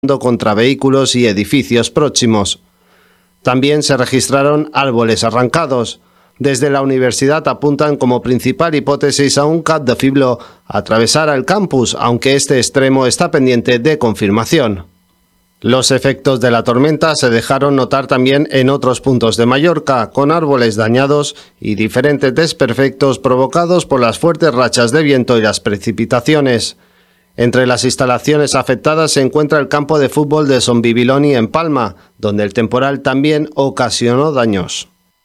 contra vehículos y edificios próximos. También se registraron árboles arrancados. Desde la universidad apuntan como principal hipótesis a un cap de fibló atravesar el campus, aunque este extremo está pendiente de confirmación. Los efectos de la tormenta se dejaron notar también en otros puntos de Mallorca, con árboles dañados y diferentes desperfectos provocados por las fuertes rachas de viento y las precipitaciones. Entre las instalaciones afectadas se encuentra el campo de fútbol de Son Bibiloni en Palma, donde el temporal también ocasionó daños.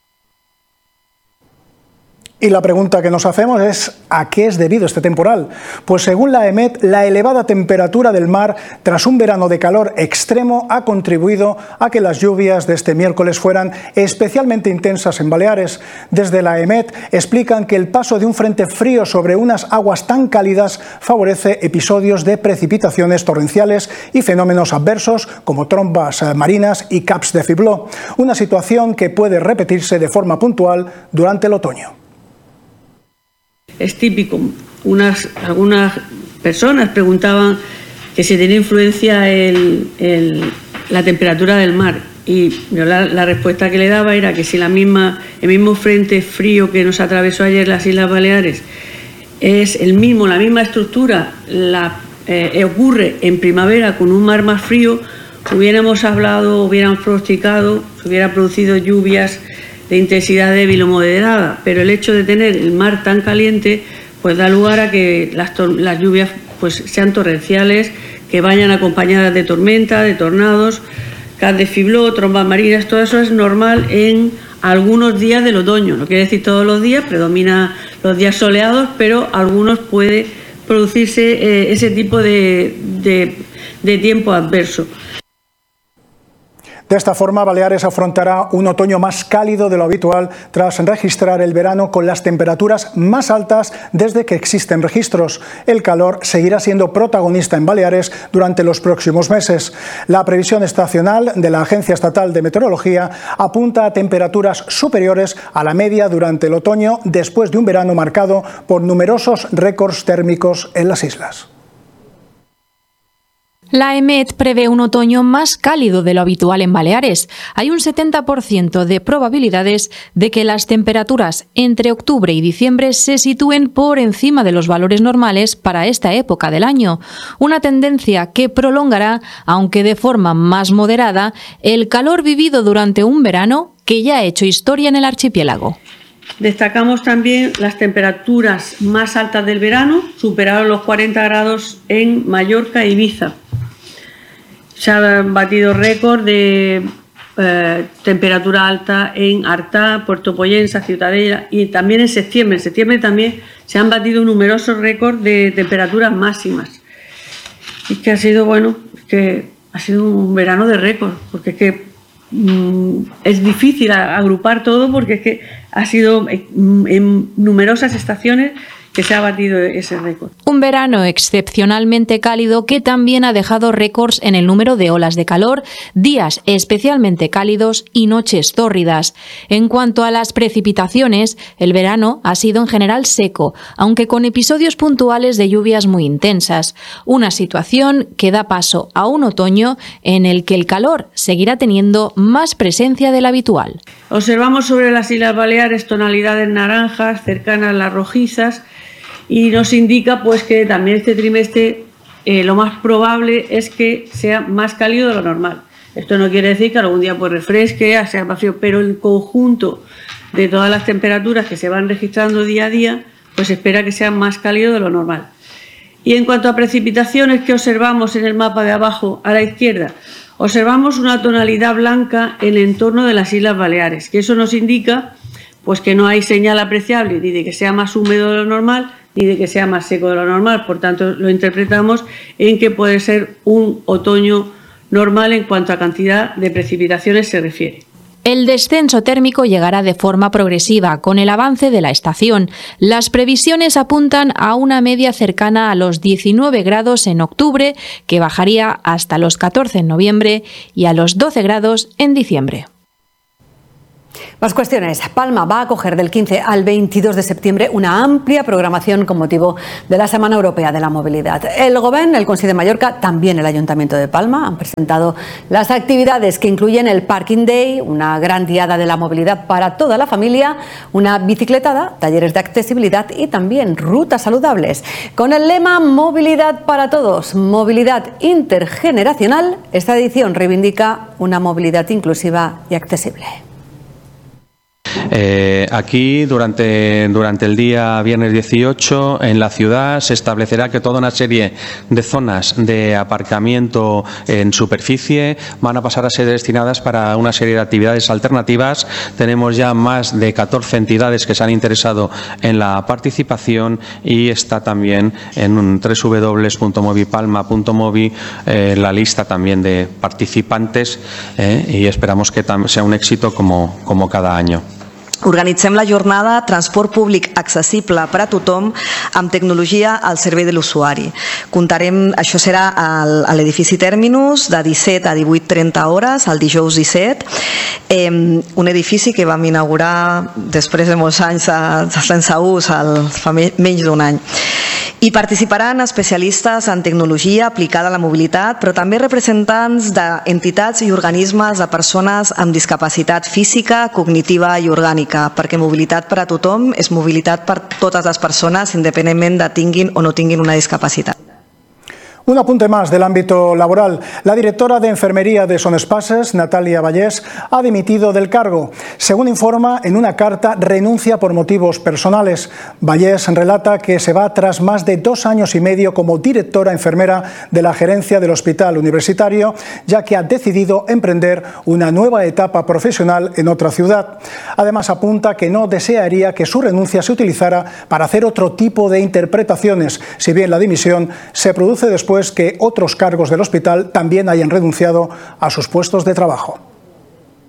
Y la pregunta que nos hacemos es ¿a qué es debido este temporal? Pues según la EMET, la elevada temperatura del mar tras un verano de calor extremo ha contribuido a que las lluvias de este miércoles fueran especialmente intensas en Baleares. Desde la EMET explican que el paso de un frente frío sobre unas aguas tan cálidas favorece episodios de precipitaciones torrenciales y fenómenos adversos como trombas marinas y caps de fibló, una situación que puede repetirse de forma puntual durante el otoño. Es típico. Algunas personas preguntaban que si tenía influencia la temperatura del mar, y yo la respuesta que le daba era que si el mismo frente frío que nos atravesó ayer las Islas Baleares es la misma estructura, ocurre en primavera con un mar más frío, hubiéramos pronosticado, se hubieran producido lluvias de intensidad débil o moderada, pero el hecho de tener el mar tan caliente pues da lugar a que las lluvias pues sean torrenciales, que vayan acompañadas de tormenta, de tornados, cas de fibló, trombas marinas. Todo eso es normal en algunos días del otoño, no quiere decir todos los días, predomina los días soleados, pero algunos puede producirse ese tipo de tiempo adverso. De esta forma, Baleares afrontará un otoño más cálido de lo habitual tras registrar el verano con las temperaturas más altas desde que existen registros. El calor seguirá siendo protagonista en Baleares durante los próximos meses. La previsión estacional de la Agencia Estatal de Meteorología apunta a temperaturas superiores a la media durante el otoño, después de un verano marcado por numerosos récords térmicos en las islas. La EMET prevé un otoño más cálido de lo habitual en Baleares. Hay un 70% de probabilidades de que las temperaturas entre octubre y diciembre se sitúen por encima de los valores normales para esta época del año. Una tendencia que prolongará, aunque de forma más moderada, el calor vivido durante un verano que ya ha hecho historia en el archipiélago. Destacamos también las temperaturas más altas del verano, superaron los 40 grados en Mallorca e Ibiza. Se han batido récord de temperatura alta en Artà, Puerto Poyensa, Ciutadella, y también en septiembre. En septiembre también se han batido numerosos récords de temperaturas máximas. Y es que ha sido un verano de récord, porque es que es difícil agrupar todo, porque es que ha sido en numerosas estaciones que se ha batido ese récord. Un verano excepcionalmente cálido que también ha dejado récords en el número de olas de calor, días especialmente cálidos y noches tórridas. En cuanto a las precipitaciones, el verano ha sido en general seco, aunque con episodios puntuales de lluvias muy intensas. Una situación que da paso a un otoño en el que el calor seguirá teniendo más presencia de la habitual. Observamos sobre las Islas Baleares tonalidades naranjas cercanas a las rojizas, y nos indica pues que también este trimestre lo más probable es que sea más cálido de lo normal. Esto no quiere decir que algún día pues refresque, sea más frío, pero el conjunto de todas las temperaturas que se van registrando día a día, pues se espera que sea más cálido de lo normal. Y en cuanto a precipitaciones que observamos en el mapa de abajo a la izquierda, observamos una tonalidad blanca en el entorno de las Islas Baleares, que eso nos indica pues que no hay señal apreciable ni de que sea más húmedo de lo normal, ni de que sea más seco de lo normal. Por tanto, lo interpretamos en que puede ser un otoño normal en cuanto a cantidad de precipitaciones se refiere. El descenso térmico llegará de forma progresiva con el avance de la estación. Las previsiones apuntan a una media cercana a los 19 grados en octubre, que bajaría hasta los 14 en noviembre y a los 12 grados en diciembre. Más cuestiones. Palma va a acoger del 15 al 22 de septiembre una amplia programación con motivo de la Semana Europea de la Movilidad. El Gobierno, el Consell de Mallorca, también el Ayuntamiento de Palma han presentado las actividades que incluyen el Parking Day, una gran diada de la movilidad para toda la familia, una bicicletada, talleres de accesibilidad y también rutas saludables. Con el lema Movilidad para todos, movilidad intergeneracional, esta edición reivindica una movilidad inclusiva y accesible. Aquí, durante el día viernes 18, en la ciudad se establecerá que toda una serie de zonas de aparcamiento en superficie van a pasar a ser destinadas para una serie de actividades alternativas. Tenemos ya más de 14 entidades que se han interesado en la participación y está también en www.movipalma.movi la lista también de participantes y esperamos que sea un éxito como cada año. Organitzem la jornada Transport públic accessible per a tothom amb tecnologia al servei de l'usuari. Comptarem, això serà a l'edifici Terminus de 17 a 18:30 hores, el dijous 17, un edifici que vam inaugurar després de molts anys sense ús, fa menys d'un any. Hi participaran especialistes en tecnologia aplicada a la mobilitat, però també representants d'entitats i organismes de persones amb discapacitat física, cognitiva i orgànica, perquè mobilitat per a tothom és mobilitat per totes les persones, independentment de tinguin o no tinguin una discapacitat. Un apunte más del ámbito laboral. La directora de Enfermería de Son Espases, Natalia Vallés, ha dimitido del cargo. Según informa en una carta, renuncia por motivos personales. Vallés relata que se va tras más de 2 años y medio como directora enfermera de la gerencia del Hospital Universitario, ya que ha decidido emprender una nueva etapa profesional en otra ciudad. Además, apunta que no desearía que su renuncia se utilizara para hacer otro tipo de interpretaciones, si bien la dimisión se produce después que otros cargos del hospital también hayan renunciado a sus puestos de trabajo.